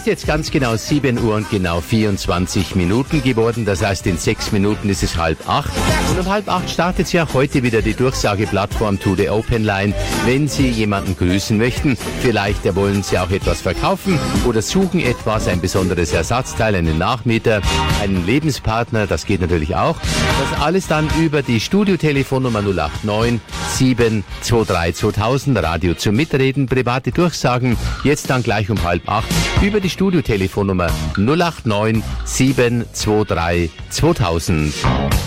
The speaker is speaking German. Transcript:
ist jetzt ganz genau 7 Uhr und genau 24 Minuten geworden. Das heißt, in 6 Minuten ist es 7:30. Und um 7:30 startet ja heute wieder die Durchsageplattform To The Open Line. Wenn Sie jemanden grüßen möchten, vielleicht wollen Sie auch etwas verkaufen oder suchen etwas, ein besonderes Ersatzteil, einen Nachmieter, einen Lebenspartner, das geht natürlich auch. Das alles dann über die Studiotelefonnummer 089 723 2000, Radio zum Mitreden, private Durchsagen, jetzt dann gleich um 7:30 über die Studiotelefonnummer 089 723 2000.